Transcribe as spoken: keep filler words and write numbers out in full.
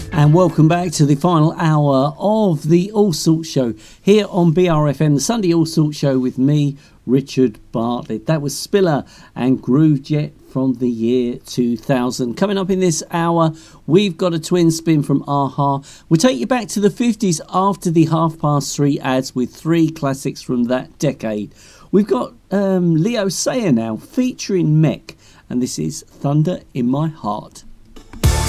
And welcome back to the final hour of the All Sorts Show here on B R F M, the Sunday All Sorts Show with me, Richard Bartlett. That was Spiller and Groove Jet from the year two thousand. Coming up in this hour, we've got a twin spin from a-ha. We'll take you back to the fifties after the half past three ads with three classics from that decade. We've got um, Leo Sayer now featuring Mech, and this is Thunder in My Heart.